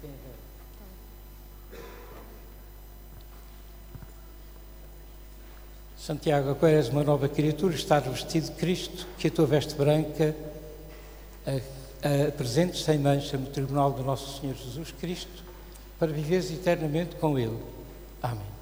Santiago, agora és uma nova criatura, estás vestido de Cristo, que a tua veste branca apresentes sem mancha no tribunal do nosso Senhor Jesus Cristo, para viveres eternamente com Ele. Amém.